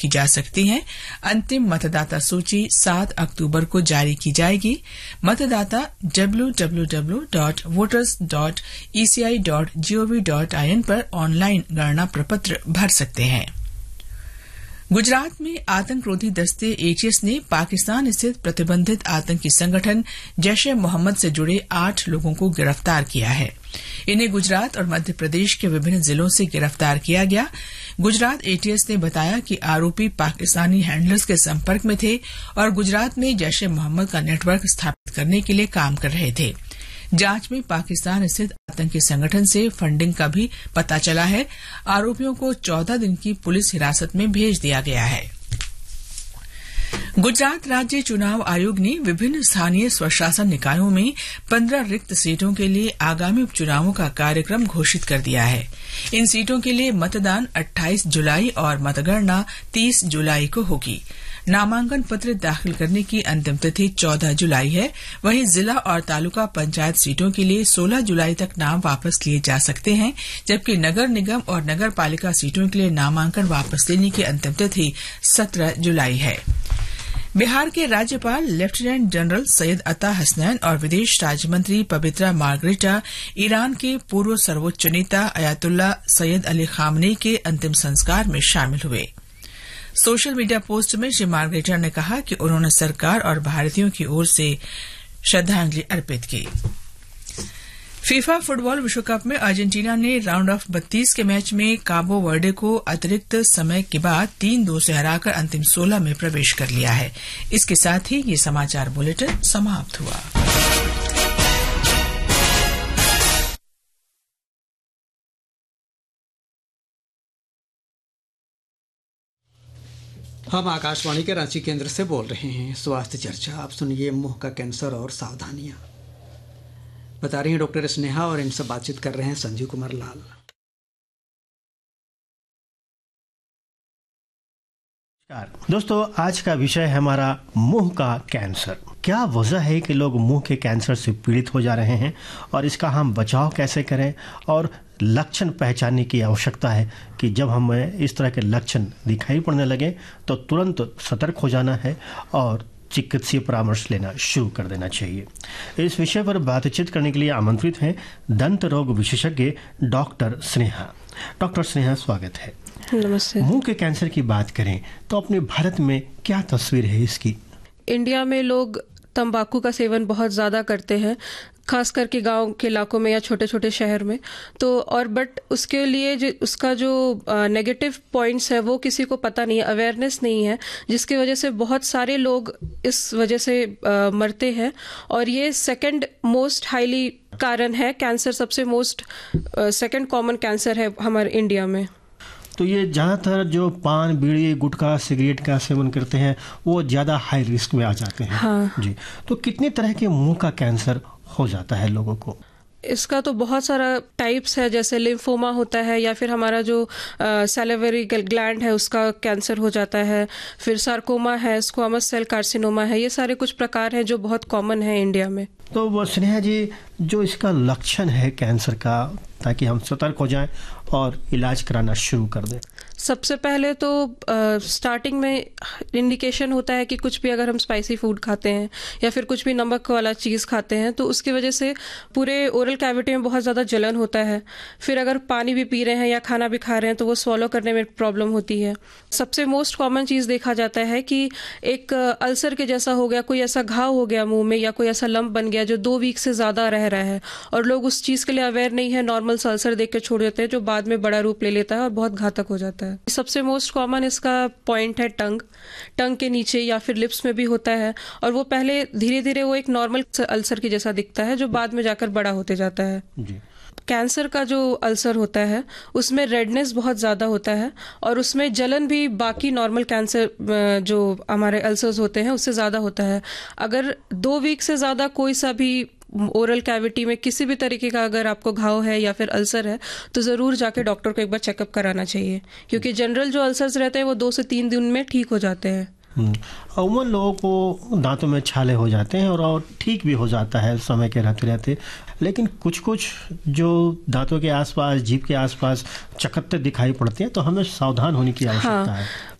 की जा सकती हैं। अंतिम मतदाता सूची 7 अक्टूबर को जारी की जाएगी। मतदाता www.voters.eci.gov.in पर ऑनलाइन गणना प्रपत्र भर सकते हैं। गुजरात में आतंकरोधी दस्ते एटीएस ने पाकिस्तान स्थित प्रतिबंधित आतंकी संगठन जैश-ए-मोहम्मद से जुड़े 8 लोगों को गिरफ्तार किया है। इन्हें गुजरात और मध्य प्रदेश के विभिन्न जिलों से गिरफ्तार किया गया। गुजरात एटीएस ने बताया कि आरोपी पाकिस्तानी हैंडलर्स के संपर्क में थे और गुजरात में जैश-ए-मोहम्मद का नेटवर्क स्थापित करने के लिए काम कर रहे थे। जांच में पाकिस्तान स्थित आतंकी संगठन से फंडिंग का भी पता चला है। आरोपियों को 14 दिन की पुलिस हिरासत में भेज दिया गया है। गुजरात राज्य चुनाव आयोग ने विभिन्न स्थानीय स्वशासन निकायों में 15 रिक्त सीटों के लिए आगामी उपचुनावों का कार्यक्रम घोषित कर दिया है। इन सीटों के लिए मतदान 28 जुलाई और मतगणना 30 जुलाई को होगी। नामांकन पत्र दाखिल करने की अंतिम तिथि 14 जुलाई है। वहीं जिला और तालुका पंचायत सीटों के लिए 16 जुलाई तक नाम वापस लिए जा सकते हैं, जबकि नगर निगम और नगर पालिका सीटों के लिए नामांकन वापस लेने की अंतिम तिथि 17 जुलाई है। बिहार के राज्यपाल लेफ्टिनेंट जनरल सैयद अता हसनैन और विदेश राज्य मंत्री पवित्रा मार्गरेटा ईरान के पूर्व सर्वोच्च नेता अयातुल्ला सैयद अली खामनेई के अंतिम संस्कार में शामिल हुए। सोशल मीडिया पोस्ट में श्री मार्गरेटा ने कहा कि उन्होंने सरकार और भारतीयों की ओर से श्रद्धांजलि अर्पित की। फीफा फुटबॉल विश्व कप में अर्जेंटीना ने राउंड ऑफ 32 के मैच में काबो वर्डे को अतिरिक्त समय के बाद 3-2 से हराकर अंतिम 16 में प्रवेश कर लिया है। इसके साथ ही ये समाचार बुलेटिन समाप्त हुआ। हम आकाशवाणी के रांची केंद्र से बोल रहे हैं। स्वास्थ्य चर्चा, आप सुनिए मुंह का कैंसर और सावधानियां। बता रही हैं डॉक्टर स्नेहा और इनसे बातचीत कर रहे हैं संजीव कुमार लाल। दोस्तों, आज का विषय है हमारा मुंह का कैंसर। क्या वजह है कि लोग मुंह के कैंसर से पीड़ित हो जा रहे हैं और इसका हम बचाव कैसे करें, और लक्षण पहचानने की आवश्यकता है कि जब हमें इस तरह के लक्षण दिखाई पड़ने लगे तो तुरंत सतर्क हो जाना है और चिकित्सीय परामर्श लेना शुरू कर देना चाहिए। इस विषय पर बातचीत करने के लिए आमंत्रित हैं दंत रोग विशेषज्ञ डॉक्टर स्नेहा। डॉक्टर स्नेहा, स्वागत है। नमस्ते। मुंह के कैंसर की बात करें तो अपने भारत में क्या तस्वीर है इसकी? इंडिया में लोग तंबाकू का सेवन बहुत ज़्यादा करते हैं, खास करके गांव के इलाकों में या छोटे छोटे शहर में। तो और बट उसके लिए उसका जो नेगेटिव पॉइंट्स है वो किसी को पता नहीं है, अवेयरनेस नहीं है, जिसकी वजह से बहुत सारे लोग इस वजह से मरते हैं। और ये सेकंड मोस्ट हाईली कारण है, कैंसर सबसे मोस्ट सेकंड कॉमन कैंसर है हमारे इंडिया में। तो ये ज़्यादातर जो पान, बीड़ी, गुटखा, सिगरेट का सेवन करते हैं वो ज़्यादा हाई रिस्क में आ जाते हैं। हाँ जी। तो कितने तरह के मुंह का कैंसर हो जाता है लोगों को? इसका तो बहुत सारा टाइप्स है, जैसे लिम्फोमा होता है, या फिर हमारा जो सैलिवरी ग्लैंड है उसका कैंसर हो जाता है, फिर सार्कोमा है, स्क्वामस सेल कार्सिनोमा है। ये सारे कुछ प्रकार हैं जो बहुत कॉमन है इंडिया में। तो वो स्नेहा जी, जो इसका लक्षण है कैंसर का, ताकि हम सतर्क हो जाएं और इलाज कराना शुरू कर दें। सबसे पहले तो स्टार्टिंग में इंडिकेशन होता है कि कुछ भी अगर हम स्पाइसी फूड खाते हैं या फिर कुछ भी नमक वाला चीज़ खाते हैं तो उसकी वजह से पूरे ओरल कैविटी में बहुत ज़्यादा जलन होता है। फिर अगर पानी भी पी रहे हैं या खाना भी खा रहे हैं तो वो स्वॉलो करने में प्रॉब्लम होती है। सबसे मोस्ट कॉमन चीज़ देखा जाता है कि एक अल्सर के जैसा हो गया, कोई ऐसा घाव हो गया मुंह में या कोई ऐसा लंप बन गया जो 2 वीक से ज़्यादा रह रहा है और लोग उस चीज़ के लिए अवेयर नहीं है, नॉर्मल सा अल्सर देख के छोड़ देते हैं जो बाद में बड़ा रूप ले लेता है और बहुत घातक हो जाता है। सबसे मोस्ट कॉमन इसका पॉइंट है टंग के नीचे या फिर लिप्स में भी होता है, और वो पहले धीरे धीरे वो एक नॉर्मल अल्सर की जैसा दिखता है जो बाद में जाकर बड़ा होते जाता है जी। कैंसर का जो अल्सर होता है उसमें रेडनेस बहुत ज़्यादा होता है और उसमें जलन भी बाकी नॉर्मल कैंसर जो हमारे अल्सर्स होते हैं उससे ज़्यादा होता है। अगर 2 वीक से ज़्यादा कोई सा भी ओरल कैविटी में किसी भी तरीके का अगर आपको घाव है या फिर अल्सर है तो ज़रूर जाके डॉक्टर को एक बार चेकअप कराना चाहिए, क्योंकि जनरल जो अल्सर्स रहते हैं वो 2 से 3 दिन में ठीक हो जाते हैं। अमूमन लोगों को दांतों में छाले हो जाते हैं और ठीक भी हो जाता है समय के रहते रहते, लेकिन कुछ जो दांतों के आसपास, जीभ के आसपास चकत्ते दिखाई पड़ते हैं तो हमें सावधान होने की आवश्यकता है।